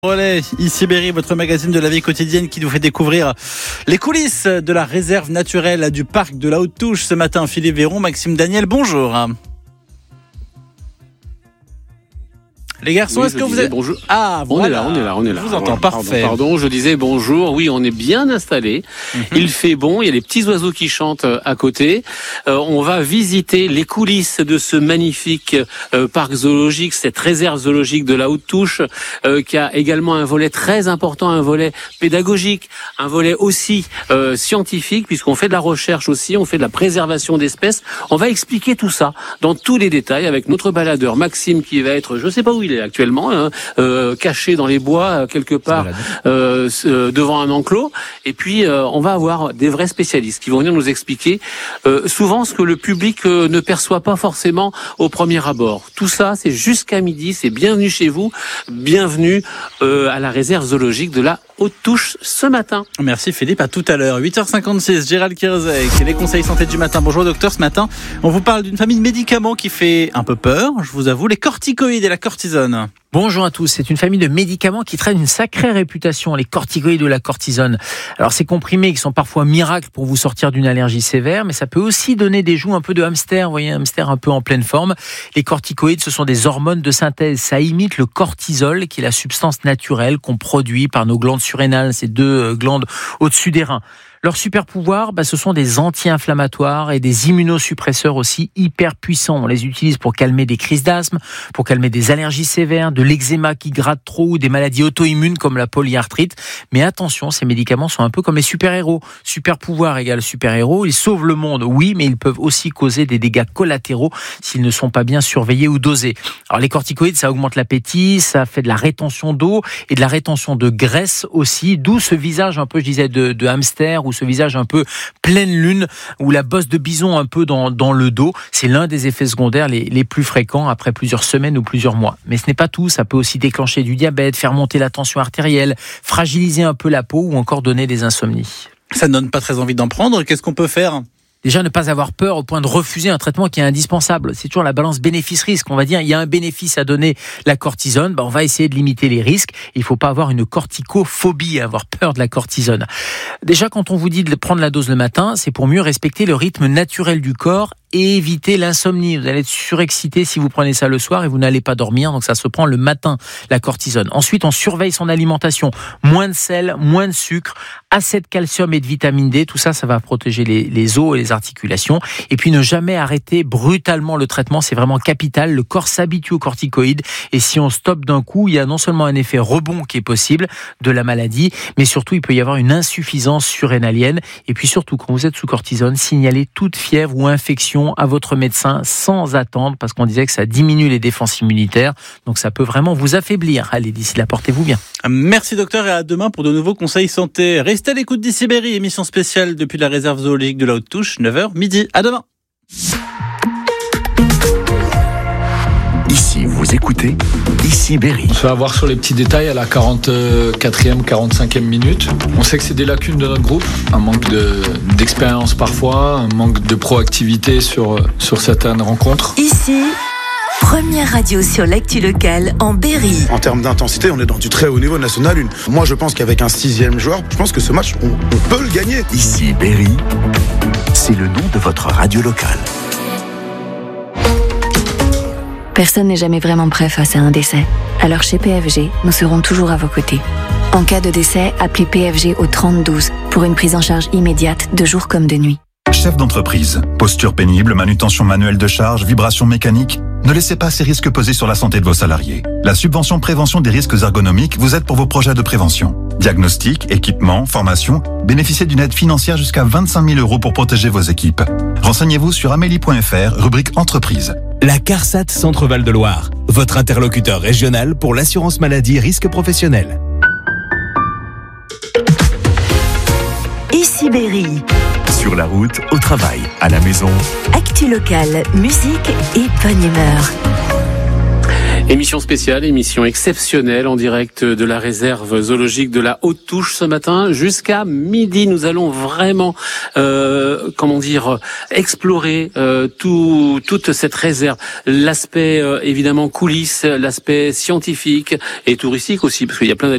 Relais, ici Berry, votre magazine de la vie quotidienne qui nous fait découvrir les coulisses de la réserve naturelle du parc de la Haute-Touche. Ce matin, Philippe Véron, Maxime Daniel, bonjour. Les garçons, est-ce que vous êtes... Bonjour. Ah, voilà. On est là. Je vous entends, parfait. Pardon, je disais bonjour. Oui, on est bien installé. Il fait bon, il y a les petits oiseaux qui chantent à côté. On va visiter les coulisses de ce magnifique parc zoologique, cette réserve zoologique de la Haute-Touche, qui a également un volet très important, un volet pédagogique, un volet aussi scientifique, puisqu'on fait de la recherche aussi, on fait de la préservation d'espèces. On va expliquer tout ça dans tous les détails avec notre baladeur Maxime, qui va être, je sais pas où il est actuellement, caché dans les bois quelque part devant un enclos. Et puis on va avoir des vrais spécialistes qui vont venir nous expliquer souvent ce que le public ne perçoit pas forcément au premier abord. Tout ça, c'est jusqu'à midi. C'est bienvenue chez vous, bienvenue à la réserve zoologique de la Haute-Touche ce matin. Merci Philippe, à tout à l'heure. 8h56, Gérald Kirzek, les conseils santé du matin. Bonjour docteur, ce matin, on vous parle d'une famille de médicaments qui fait un peu peur, je vous avoue, les corticoïdes et la cortisone. Bonjour à tous, c'est une famille de médicaments qui traîne une sacrée réputation, les corticoïdes ou la cortisone. Alors ces comprimés qui sont parfois miracles pour vous sortir d'une allergie sévère, mais ça peut aussi donner des joues un peu de hamster, vous voyez, un hamster un peu en pleine forme. Les corticoïdes, ce sont des hormones de synthèse, ça imite le cortisol qui est la substance naturelle qu'on produit par nos glandes surrénales, ces deux glandes au-dessus des reins. Leur super pouvoir, ce sont des anti-inflammatoires et des immunosuppresseurs aussi hyper puissants. On les utilise pour calmer des crises d'asthme, pour calmer des allergies sévères, de l'eczéma qui gratte trop ou des maladies auto-immunes comme la polyarthrite. Mais attention, ces médicaments sont un peu comme les super-héros. Super pouvoir égale super-héros. Ils sauvent le monde, oui, mais ils peuvent aussi causer des dégâts collatéraux s'ils ne sont pas bien surveillés ou dosés. Alors les corticoïdes, ça augmente l'appétit, ça fait de la rétention d'eau et de la rétention de graisse aussi, d'où ce visage un peu, je disais, de hamster ou ce visage un peu pleine lune ou la bosse de bison un peu dans le dos. C'est l'un des effets secondaires les plus fréquents après plusieurs semaines ou plusieurs mois. Mais ce n'est pas tout, ça peut aussi déclencher du diabète, faire monter la tension artérielle, fragiliser un peu la peau ou encore donner des insomnies. Ça ne donne pas très envie d'en prendre, qu'est-ce qu'on peut faire ? Déjà, ne pas avoir peur au point de refuser un traitement qui est indispensable. C'est toujours la balance bénéfice-risque. On va dire, il y a un bénéfice à donner la cortisone, on va essayer de limiter les risques. Il ne faut pas avoir une corticophobie, avoir peur de la cortisone. Déjà, quand on vous dit de prendre la dose le matin, c'est pour mieux respecter le rythme naturel du corps et éviter l'insomnie. Vous allez être surexcité si vous prenez ça le soir et vous n'allez pas dormir. Donc ça se prend le matin, la cortisone. Ensuite, on surveille son alimentation. Moins de sel, moins de sucre, assez de calcium et de vitamine D. Tout ça, ça va protéger les os et les articulations. Et puis ne jamais arrêter brutalement le traitement. C'est vraiment capital. Le corps s'habitue aux corticoïdes. Et si on stoppe d'un coup, il y a non seulement un effet rebond qui est possible de la maladie, mais surtout, il peut y avoir une insuffisance surrénalienne. Et puis surtout, quand vous êtes sous cortisone, signalez toute fièvre ou infection à votre médecin sans attendre, parce qu'on disait que ça diminue les défenses immunitaires, donc ça peut vraiment vous affaiblir. Allez, d'ici là, portez-vous bien. Merci docteur, et à demain pour de nouveaux conseils santé. Restez à l'écoute d'Ici Berry, émission spéciale depuis la réserve zoologique de la Haute-Touche, 9h midi. À demain. Ici, vous écoutez Ici Berry. On se fait avoir sur les petits détails à la 44e, 45e minute. On sait que c'est des lacunes de notre groupe, un manque d'expérience parfois, un manque de proactivité sur certaines rencontres. Ici, première radio sur l'actu locale en Berry. En termes d'intensité, on est dans du très haut niveau national 1. Moi, je pense qu'avec un 6e joueur, je pense que ce match, on peut le gagner. Ici Berry, c'est le nom de votre radio locale. Personne n'est jamais vraiment prêt face à un décès. Alors chez PFG, nous serons toujours à vos côtés. En cas de décès, appelez PFG au 3012 pour une prise en charge immédiate de jour comme de nuit. Chef d'entreprise, posture pénible, manutention manuelle de charge, vibration mécanique, ne laissez pas ces risques peser sur la santé de vos salariés. La subvention prévention des risques ergonomiques vous aide pour vos projets de prévention. Diagnostic, équipement, formation, bénéficiez d'une aide financière jusqu'à 25 000 € pour protéger vos équipes. Renseignez-vous sur amélie.fr, rubrique entreprise. La CARSAT Centre-Val de Loire, votre interlocuteur régional pour l'assurance maladie risque professionnel. Ici Berry. Sur la route, au travail, à la maison. Actu locale, musique et bonne humeur. Émission spéciale, émission exceptionnelle en direct de la réserve zoologique de la Haute-Touche ce matin jusqu'à midi. Nous allons vraiment, explorer toute cette réserve. L'aspect évidemment coulisses, l'aspect scientifique et touristique aussi, parce qu'il y a plein